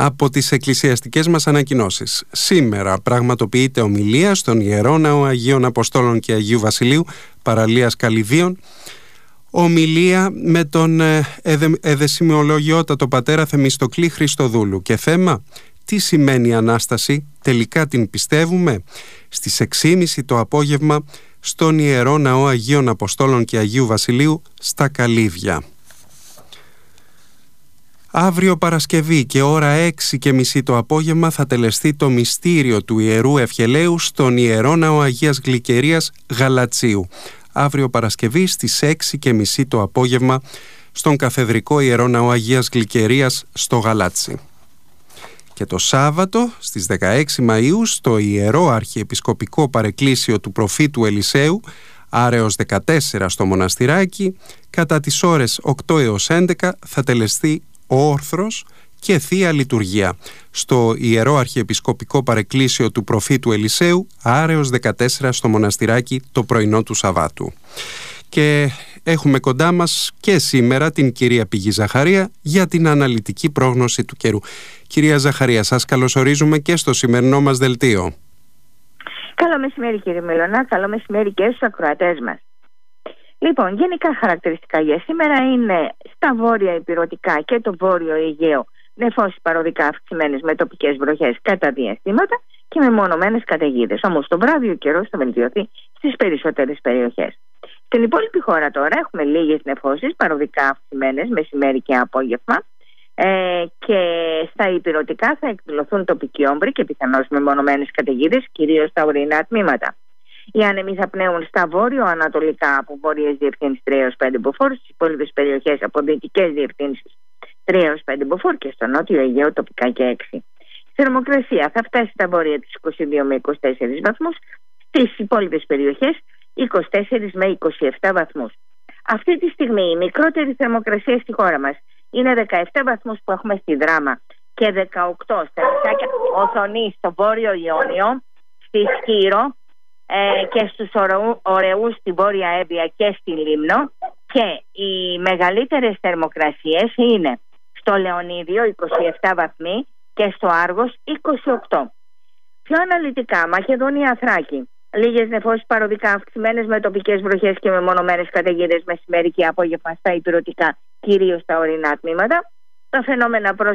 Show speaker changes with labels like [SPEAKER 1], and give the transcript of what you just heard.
[SPEAKER 1] Από τις εκκλησιαστικές μας ανακοινώσεις. Σήμερα πραγματοποιείται ομιλία στον Ιερό Ναό Αγίων Αποστόλων και Αγίου Βασιλείου, παραλίας Καλυδίων. Ομιλία με τον εδεσιμολογιότατο πατέρα Θεμιστοκλή Χριστοδούλου και θέμα «Τι σημαίνει Ανάσταση, τελικά την πιστεύουμε?» Στις 6.30 το απόγευμα στον Ιερό Ναό Αγίων Αποστόλων και Αγίου Βασιλείου στα Καλύβια. Αύριο Παρασκευή και ώρα 6.30 το απόγευμα θα τελεστεί το μυστήριο του Ιερού Ευχελαίου στον Ιερό Ναό Αγίας Γλυκερίας Γαλατσίου. Αύριο Παρασκευή στις 6.30 το απόγευμα στον Καθεδρικό Ιερό Ναό Αγίας Γλυκερίας στο Γαλάτσι. Και το Σάββατο στις 16 Μαΐου στο Ιερό Αρχιεπισκοπικό Παρεκκλήσιο του Προφήτου Ελισέου, Άρεως 14 στο Μοναστηράκι, κατά τις ώρες 8 έως 11 θα τελεστεί όρθρος και Θεία Λειτουργία στο Ιερό Αρχιεπισκοπικό Παρεκκλήσιο του Προφήτου Ελισέου, Άρεως 14 στο Μοναστηράκι το πρωινό του Σαββάτου. Και έχουμε κοντά μας και σήμερα την κυρία Πηγή Ζαχαρία για την αναλυτική πρόγνωση του καιρού. Κυρία Ζαχαρία, σας καλωσορίζουμε και στο σημερινό μας δελτίο.
[SPEAKER 2] Καλό μεσημέρι κύριε Μιλωνά, καλό μεσημέρι και στους ακροατές μας. Λοιπόν, γενικά χαρακτηριστικά για σήμερα είναι στα βόρεια ηπειρωτικά και το βόρειο Αιγαίο νεφώσεις παροδικά αυξημένες με τοπικές βροχές κατά διαστήματα και με μονομένες καταιγίδες. Όμως το βράδυ ο καιρός θα βελτιωθεί στις περισσότερες περιοχές. Στην υπόλοιπη χώρα τώρα έχουμε λίγες νεφώσεις παροδικά αυξημένες μεσημέρι και απόγευμα και στα ηπειρωτικά θα εκδηλωθούν τοπικοί όμπροι και πιθανώς με μονομένες καταιγίδες, κυρίως στα ορεινά τμήματα. Οι άνεμοι θα πνέουν στα βόρειο-ανατολικά από βόρειες διευθύνσεις 3 έως 5 μποφόρ, στις υπόλοιπες περιοχές από δυτικές διευθύνσεις 3 έως 5 μποφόρ και στο νότιο Αιγαίο τοπικά και 6. Η θερμοκρασία θα φτάσει στα βόρεια της 22 με 24 βαθμούς, στις υπόλοιπες περιοχές 24 με 27 βαθμούς. Αυτή τη στιγμή η μικρότερη θερμοκρασία στη χώρα μας είναι 17 βαθμούς που έχουμε στη Δράμα και 18 στα νησάκια Οθονή στο βόρειο Ιόνιο, στη Σκύρο και στους Ωρεούς στη Βόρεια Εύβοια και στη Λίμνο, και οι μεγαλύτερες θερμοκρασίες είναι στο Λεωνίδιο 27 βαθμοί και στο Άργος 28. Πιο αναλυτικά, Μακεδονία, Θράκη, λίγες νεφώσεις παροδικά αυξημένες με τοπικές βροχές και με μονομένες καταιγίδες μεσημέρι και απόγευμα στα ηπειρωτικά, κυρίως στα ορεινά τμήματα. Τα φαινόμενα